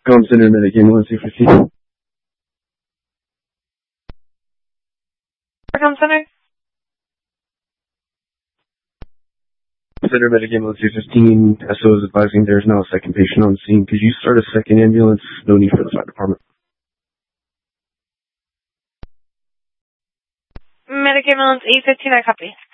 Comm Center, Medic Ambulance 215. Comm Center? Center, Medic Ambulance 215. SO is advising there is now a second patient on scene. Could you start a second ambulance? No need for the fire department. Medic Ambulance 815, I copy.